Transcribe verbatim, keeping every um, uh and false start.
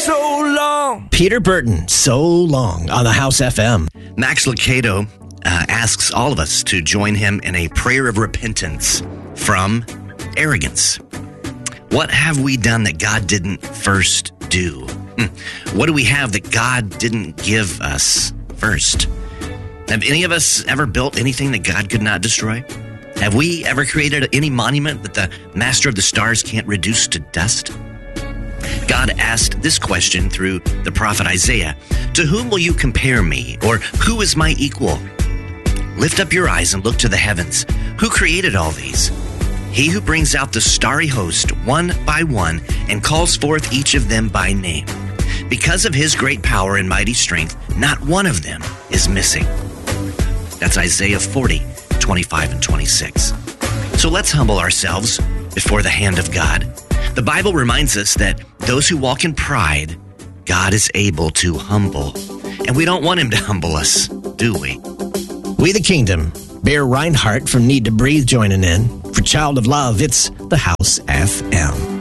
so long. Peter Burton, So Long, on the House F M. Max Lucado uh, asks all of us to join him in a prayer of repentance from arrogance. What have we done that God didn't first do? What do we have that God didn't give us first? Have any of us ever built anything that God could not destroy? Have we ever created any monument that the master of the stars can't reduce to dust? God asked this question through the prophet Isaiah. To whom will you compare me? Or who is my equal? Lift up your eyes and look to the heavens. Who created all these? He who brings out the starry host one by one and calls forth each of them by name. Because of his great power and mighty strength, not one of them is missing. That's Isaiah forty, twenty-five and twenty-six. So let's humble ourselves before the hand of God. The Bible reminds us that those who walk in pride, God is able to humble. And we don't want him to humble us, do we? We the Kingdom. Bear Reinhardt from Need to Breathe joining in. For Child of Love, it's the House F M.